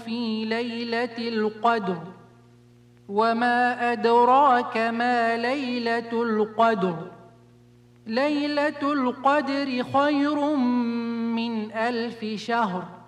في ليلة القدر وما أدراك ما ليلة القدر ليلة القدر خير من 1000 شهر